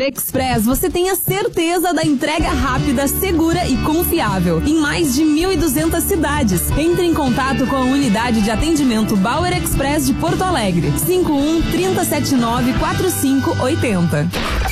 Express, você tem a certeza da entrega rápida, segura e confiável em mais de 1.200 cidades. Entre em contato com a unidade de atendimento Bauer Express de Porto Alegre, 51 3079 4580.